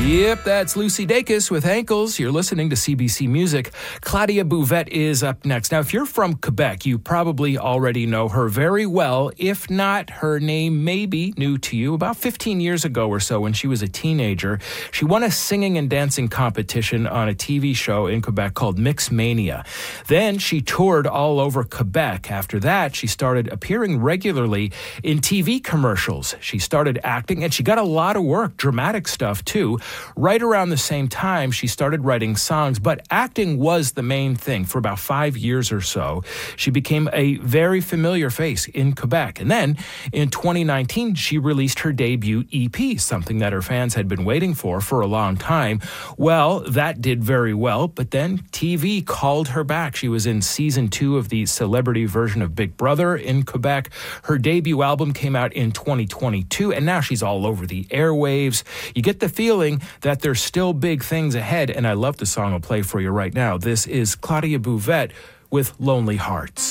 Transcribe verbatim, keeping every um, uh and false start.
Yep, that's Lucy Dacus with Ankles. You're listening to C B C Music. Claudia Bouvette is up next. Now, if you're from Quebec, you probably already know her very well. If not, her name may be new to you. About fifteen years ago or so, when she was a teenager, she won a singing and dancing competition on a T V show in Quebec called Mixmania. Then she toured all over Quebec. After that, she started appearing regularly in T V commercials. She started acting, and she got a lot of work, dramatic stuff too. Right around the same time, she started writing songs, but acting was the main thing for about five years or so. She became a very familiar face in Quebec. And then in twenty nineteen, she released her debut E P, something that her fans had been waiting for for a long time. Well, that did very well, but then T V called her back. She was in season two of the celebrity version of Big Brother in Quebec. Her debut album came out in twenty twenty-two, and now she's all over the airwaves. You get the feeling that there's still big things ahead, and I love the song I'll play for you right now. This is Claudia Bouvette with Lonely Hearts.